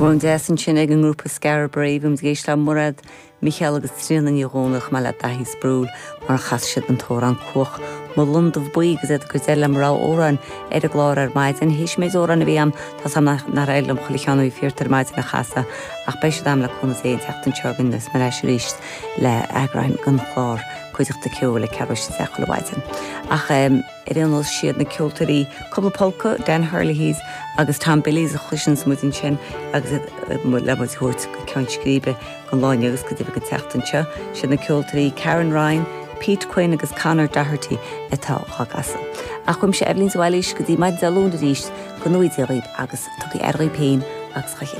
Rún deasan sin ag an grúpa Scara Brave am géis le murad Michael agus trían í rónach me le dahí sprúl mar chas siad an tór an cuach má lundamh buí agus ag gur am rá óran a glár ar maid an hís méid óran a bhíam tá sam na réilm cholichanú í fiirtar maid na chasa ach beis am le chuna é teachtan tegan nas mar leis ríist le agraim gan chlár chuideach de ceol le ceir se sechel bhaidin. Ach éanol siad na ceoltarí cobal polca den Hurley's agus tá bilís a chuisian smúdin sin agus le thuirt go ceann scríbe gan láine agus go dtí go teachtanse sin na ceoltarí Karen Ryan, Pete Quinn agus Conor Doherty atá chagasa. Ach chuim sé Evelyn Zweilis go dtí maid dalúna ríist go nuid a riib agus tugaí ar péin agus chaché.